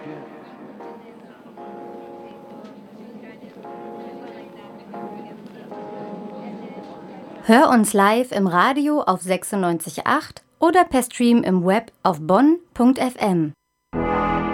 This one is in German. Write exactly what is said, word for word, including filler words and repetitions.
Hör uns live im Radio auf sechsundneunzig Komma acht oder per Stream im Web auf bonn punkt f m.